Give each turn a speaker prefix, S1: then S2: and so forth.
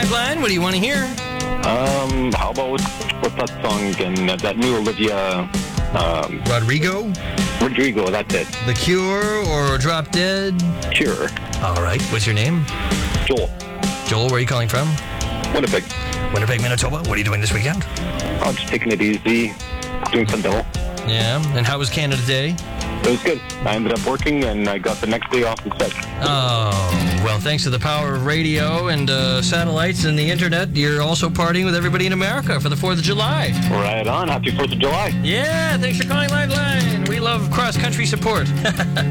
S1: Lifeline. What do you want to hear?
S2: How about, what's that song again? That new Olivia...
S1: Rodrigo?
S2: Rodrigo, that's it.
S1: The Cure or Drop Dead?
S2: Cure.
S1: All right. What's your name?
S2: Joel.
S1: Joel, where are you calling from?
S2: Winnipeg.
S1: Winnipeg, Manitoba. What are you doing this weekend?
S2: I'm just taking it easy, doing some demo.
S1: Yeah. And how was Canada Day?
S2: It was good. I ended up working, and I got the next day off instead.
S1: Oh, well, thanks to the power of radio and satellites and the internet, you're also partying with everybody in America for the 4th of July.
S2: Right on. Happy 4th of July.
S1: Yeah, thanks for calling Lifeline. We love cross-country support.